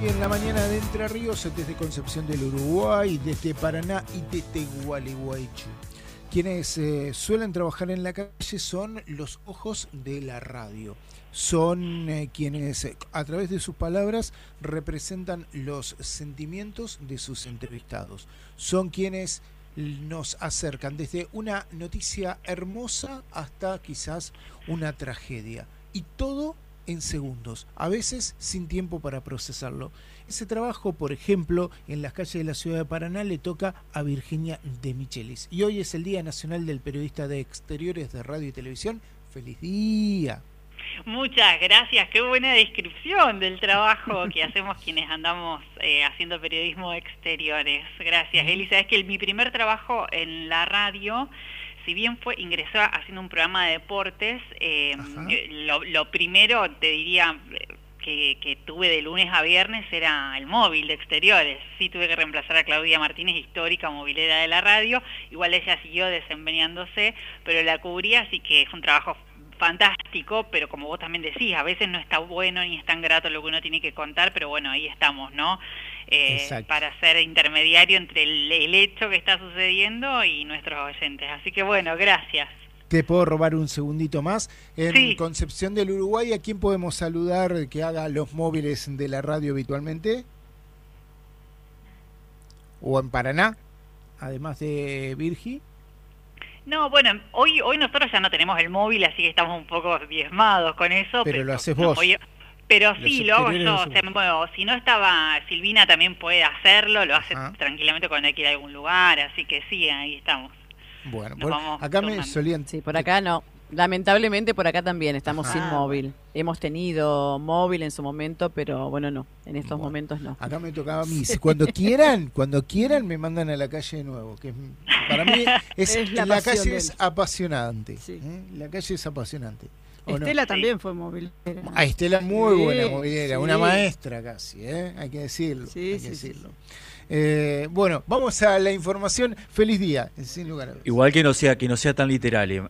Y en la mañana de Entre Ríos, desde Concepción del Uruguay, desde Paraná y desde Gualeguaychú. Quienes suelen trabajar en la calle son los ojos de la radio. Son quienes, a través de sus palabras, representan los sentimientos de sus entrevistados. Son quienes nos acercan desde una noticia hermosa hasta quizás una tragedia. Y todo en segundos, a veces sin tiempo para procesarlo. Ese trabajo, por ejemplo, en las calles de la ciudad de Paraná le toca a Virginia de Michelis. Y hoy es el Día Nacional del Periodista de Exteriores de Radio y Televisión. ¡Feliz día! Muchas gracias, qué buena descripción del trabajo que hacemos quienes andamos haciendo periodismo de exteriores. Gracias, Eli. Sabes que mi primer trabajo en la radio, si bien ingresó haciendo un programa de deportes, lo primero, te diría, que tuve de lunes a viernes era el móvil de exteriores. Sí, tuve que reemplazar a Claudia Martínez, histórica movilera de la radio. Igual ella siguió desempeñándose, pero la cubría, así que es un trabajo fantástico, pero como vos también decís, a veces no está bueno ni es tan grato lo que uno tiene que contar, pero bueno, ahí estamos, ¿no? Para ser intermediario entre el hecho que está sucediendo y nuestros oyentes. Así que bueno, gracias. ¿Te puedo robar un segundito más? En sí. Concepción del Uruguay, ¿a quién podemos saludar que haga los móviles de la radio habitualmente? ¿O en Paraná, además de Virgi? No, bueno, hoy nosotros ya no tenemos el móvil, así que estamos un poco diezmados con eso. Pero lo haces vos. Pero sí, lo hago yo. Bueno, si no estaba Silvina también puede hacerlo, lo hace tranquilamente cuando hay que ir a algún lugar, así que sí, ahí estamos. Bueno, acá me solían... Sí, por acá no. Lamentablemente por acá también estamos sin móvil. Hemos tenido móvil en su momento, pero bueno, no. En estos momentos no. Acá me tocaba a mí. Cuando quieran me mandan a la calle de nuevo. Que para mí la calle es apasionante. Sí. La calle es apasionante. Estela también fue móvil. Estela muy buena movilera, una maestra casi, hay que decirlo. Sí. Bueno, vamos a la información. Feliz día, sin lugar a dudas. Igual que no sea tan literal.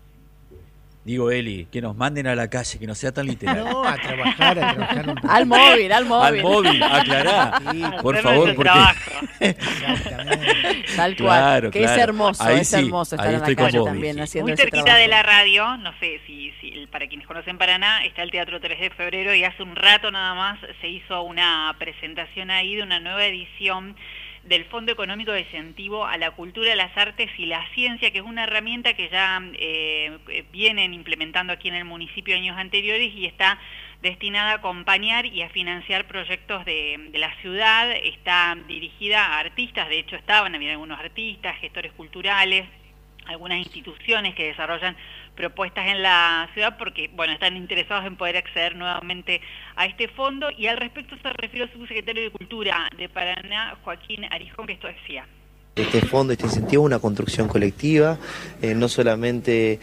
Digo, Eli, que nos manden a la calle, que no sea tan literal. No, a trabajar un poco. Al móvil. Al móvil, aclará. Sí, por favor, porque... Exactamente. Tal cual, claro, que es hermoso, ahí hermoso estar en la calle también haciendo muy ese cerquita trabajo. De la radio, no sé si para quienes conocen Paraná, está el Teatro 3 de Febrero y hace un rato nada más se hizo una presentación ahí de una nueva edición del Fondo Económico de Incentivo a la Cultura, las Artes y la Ciencia, que es una herramienta que ya vienen implementando aquí en el municipio años anteriores y está destinada a acompañar y a financiar proyectos de la ciudad. Está dirigida a artistas, de hecho había algunos artistas, gestores culturales, algunas instituciones que desarrollan propuestas en la ciudad porque, bueno, están interesados en poder acceder nuevamente a este fondo. Y al respecto se refirió el subsecretario de Cultura de Paraná, Joaquín Arijón, que esto decía. Este fondo, este incentivo es una construcción colectiva, no solamente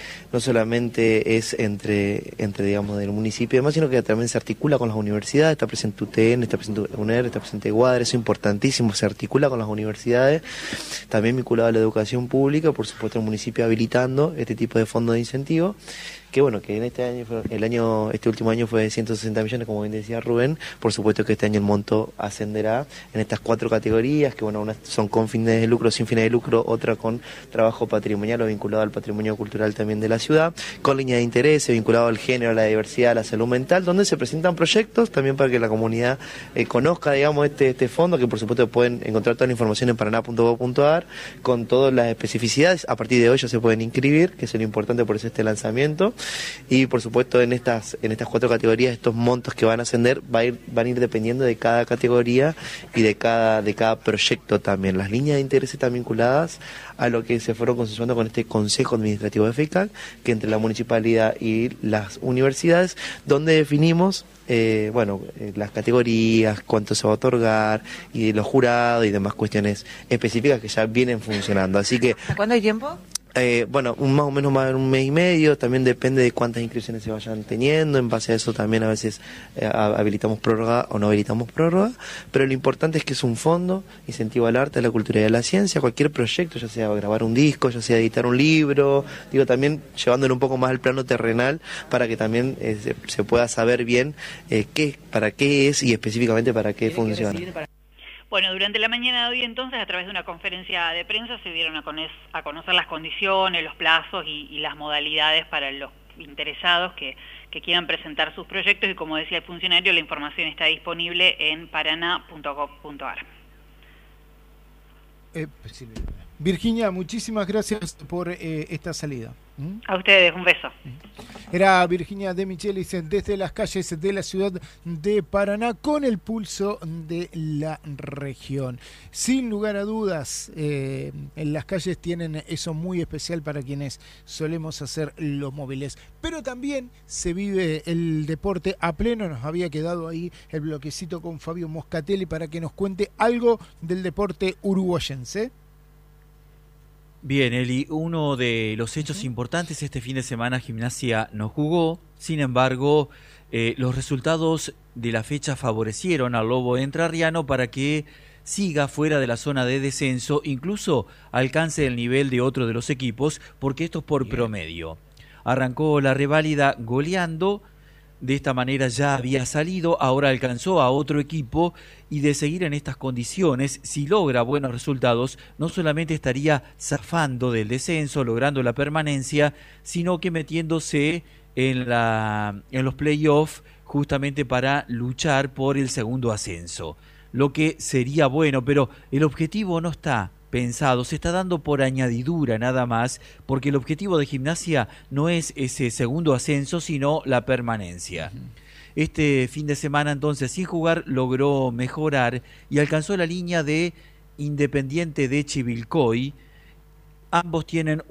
es entre digamos del municipio y demás, sino que también se articula con las universidades. Está presente UTN, está presente UNER, está presente Guadre, eso es importantísimo, se articula con las universidades, también vinculado a la educación pública, por supuesto el municipio habilitando este tipo de fondos de incentivo, que bueno, que en este último año fue de 160 millones, como bien decía Rubén. Por supuesto que este año el monto ascenderá en estas 4 categorías, que bueno, unas son con fines de lucro, sin fines de lucro, otra con trabajo patrimonial o vinculado al patrimonio cultural también de la ciudad, con línea de interés vinculado al género, a la diversidad, a la salud mental, donde se presentan proyectos también para que la comunidad conozca, digamos, este fondo, que por supuesto pueden encontrar toda la información en paraná.gov.ar con todas las especificidades. A partir de hoy ya se pueden inscribir, que es lo importante, por eso este lanzamiento. Y por supuesto en estas 4 categorías, estos montos que van a ascender van a ir dependiendo de cada categoría y de cada proyecto también. Las líneas de interés están vinculadas a lo que se fueron consensuando con este Consejo Administrativo de FECAC, que entre la municipalidad y las universidades, donde definimos las categorías, cuánto se va a otorgar, y los jurados y demás cuestiones específicas que ya vienen funcionando. Así que... ¿Hasta cuándo hay tiempo? Bueno, más o menos más de un mes y medio, también depende de cuántas inscripciones se vayan teniendo, en base a eso también a veces habilitamos prórroga o no habilitamos prórroga, pero lo importante es que es un fondo, incentivo al arte, a la cultura y a la ciencia, cualquier proyecto, ya sea grabar un disco, ya sea editar un libro, digo también llevándolo un poco más al plano terrenal para que también se pueda saber bien para qué es y específicamente para qué funciona. Bueno, durante la mañana de hoy entonces, a través de una conferencia de prensa, se dieron a conocer las condiciones, los plazos y las modalidades para los interesados que quieran presentar sus proyectos y, como decía el funcionario, la información está disponible en paraná.gov.ar. Virginia, muchísimas gracias por esta salida. A ustedes, un beso. Era Virginia De Michelis desde las calles de la ciudad de Paraná con el pulso de la región. Sin lugar a dudas, en las calles tienen eso muy especial para quienes solemos hacer los móviles. Pero también se vive el deporte a pleno. Nos había quedado ahí el bloquecito con Fabio Moscatelli para que nos cuente algo del deporte uruguayense. Bien, Eli, uno de los hechos importantes este fin de semana, Gimnasia no jugó, sin embargo, los resultados de la fecha favorecieron al Lobo entrerriano para que siga fuera de la zona de descenso, incluso alcance el nivel de otro de los equipos, porque esto es por promedio. Arrancó la reválida goleando. De esta manera ya había salido, ahora alcanzó a otro equipo y de seguir en estas condiciones, si logra buenos resultados, no solamente estaría zafando del descenso, logrando la permanencia, sino que metiéndose en los playoffs justamente para luchar por el segundo ascenso. Lo que sería bueno, pero el objetivo no está pensado, se está dando por añadidura nada más, porque el objetivo de Gimnasia no es ese segundo ascenso, sino la permanencia. Este fin de semana entonces, sin jugar, logró mejorar y alcanzó la línea de Independiente de Chivilcoy. Ambos tienen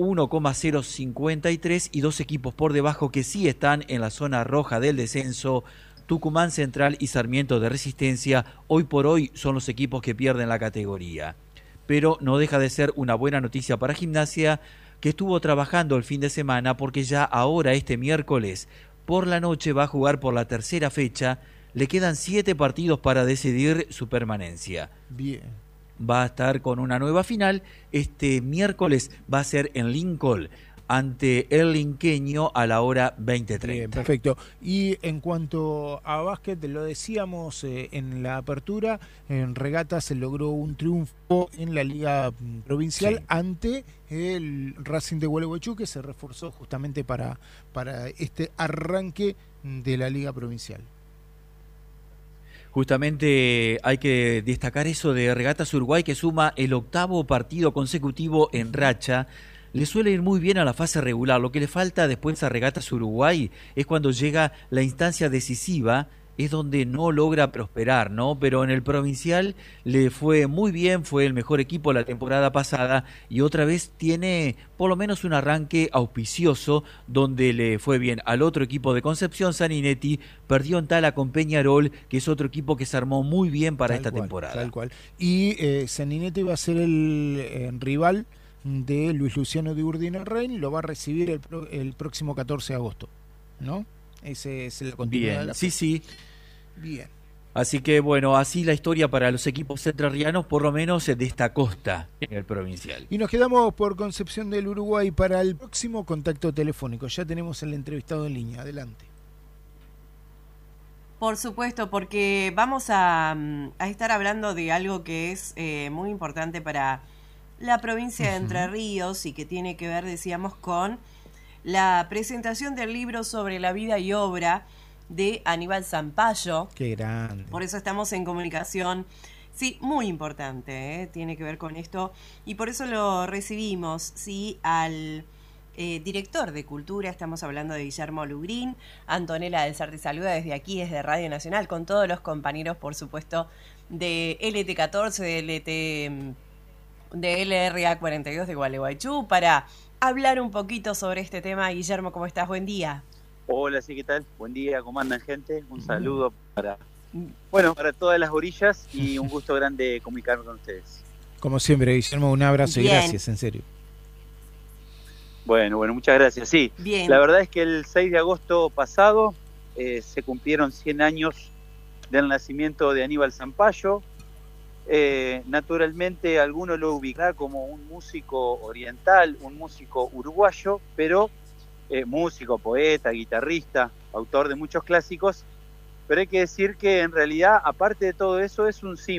1,053 y dos equipos por debajo que sí están en la zona roja del descenso. Tucumán Central y Sarmiento de Resistencia, hoy por hoy son los equipos que pierden la categoría. Pero no deja de ser una buena noticia para Gimnasia, que estuvo trabajando el fin de semana, porque ya ahora este miércoles por la noche va a jugar por la tercera fecha. Le quedan 7 partidos para decidir su permanencia. Bien. Va a estar con una nueva final. Este miércoles va a ser en Lincoln, ante el linqueño a la hora 20:30. Bien, perfecto. Y en cuanto a básquet, lo decíamos en la apertura, en regatas se logró un triunfo en la Liga Provincial ante el Racing de Gualeguaychú, que se reforzó justamente para este arranque de la Liga Provincial. Justamente hay que destacar eso de Regatas Uruguay, que suma el 8º partido consecutivo en racha. Le suele ir muy bien a la fase regular. Lo que le falta después a Regatas Uruguay es cuando llega la instancia decisiva, es donde no logra prosperar, ¿no? Pero en el provincial le fue muy bien, fue el mejor equipo la temporada pasada y otra vez tiene por lo menos un arranque auspicioso donde le fue bien al otro equipo de Concepción. Saninetti perdió en Tala con Peñarol, que es otro equipo que se armó muy bien para esta temporada. Tal cual. Y Saninetti va a ser el rival de Luis Luciano de Urdina Rein, lo va a recibir el próximo 14 de agosto, ¿no? Ese es la continuidad. Bien, de la sí. Bien. Así que bueno, así la historia para los equipos entrerrianos, por lo menos de esta costa en el provincial. Y nos quedamos por Concepción del Uruguay para el próximo contacto telefónico. Ya tenemos el entrevistado en línea. Adelante. Por supuesto, porque vamos a estar hablando de algo que es muy importante para la provincia de Entre Ríos y que tiene que ver, decíamos, con la presentación del libro sobre la vida y obra de Aníbal Zampayo. Qué grande. Por eso estamos en comunicación. Sí, muy importante, tiene que ver con esto. Y por eso lo recibimos, sí, al director de Cultura. Estamos hablando de Guillermo Lugrín. Antonella del Sar te saluda desde aquí, desde Radio Nacional, con todos los compañeros, por supuesto, de LT14, de LRA 42 de Gualeguaychú, para hablar un poquito sobre este tema. Guillermo, ¿cómo estás? Buen día. Hola, sí, ¿qué tal? Buen día, ¿cómo andan, gente? Un saludo para todas las orillas y un gusto grande comunicarme con ustedes. Como siempre, Guillermo, un abrazo. Bien. Y gracias, en serio. Bueno, muchas gracias. Sí, Bien. La verdad es que el 6 de agosto pasado se cumplieron 100 años del nacimiento de Aníbal Zampayo. Naturalmente alguno lo ubicará como un músico oriental, un músico uruguayo, pero músico, poeta, guitarrista, autor de muchos clásicos, pero hay que decir que en realidad, aparte de todo eso, es un símbolo.